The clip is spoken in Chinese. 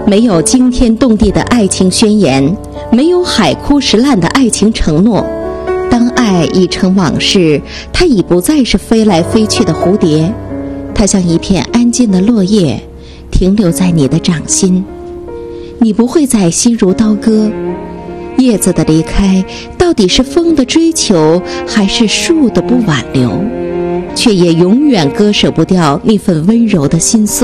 没有惊天动地的爱情宣言，没有海枯石烂的爱情承诺。当爱已成往事，它已不再是飞来飞去的蝴蝶，它像一片安静的落叶，停留在你的掌心。你不会再心如刀割。叶子的离开，到底是风的追求，还是树的不挽留？却也永远割舍不掉那份温柔的心碎。